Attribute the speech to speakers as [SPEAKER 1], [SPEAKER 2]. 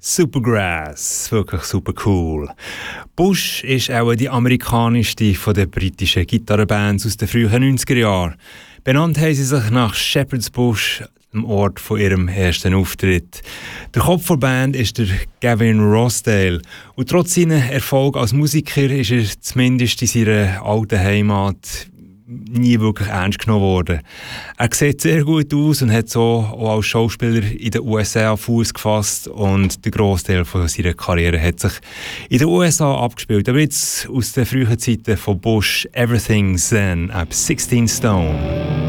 [SPEAKER 1] Supergrass, wirklich super cool. Bush ist auch die amerikanischste von den britischen Gitarrenbands aus den frühen 90er Jahren. Benannt haben sie sich nach Shepherd's Bush, dem Ort von ihrem ersten Auftritt. Der Kopf der Band ist der Gavin Rossdale. Und trotz seiner Erfolge als Musiker ist er zumindest in seiner alten Heimat nie wirklich ernst genommen worden. Er sieht sehr gut aus und hat so auch als Schauspieler in den USA Fuß gefasst und der Großteil von seiner Karriere hat sich in den USA abgespielt. Aber jetzt aus den frühen Zeiten von Bush, Everything Zen ab 16 Stone.